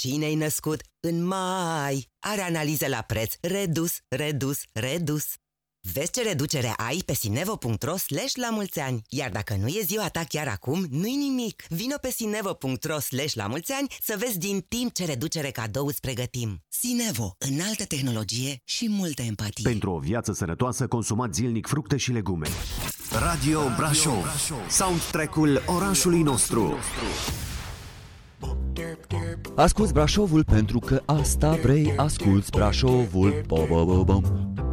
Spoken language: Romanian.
Cine-i născut în mai are analiză la preț redus, redus, redus. Vezi ce reducere ai pe sinevo.ro/la-mulți-ani. Iar dacă nu e ziua ta chiar acum, nu-i nimic. Vino pe sinevo.ro/la-mulți-ani să vezi din timp ce reducere cadou îți pregătim. Sinevo, înaltă tehnologie și multă empatie. Pentru o viață sănătoasă, consumați zilnic fructe și legume. Radio Brașov, soundtrack-ul orașului nostru. Asculți Brașovul pentru că asta vrei, asculți Brașovul.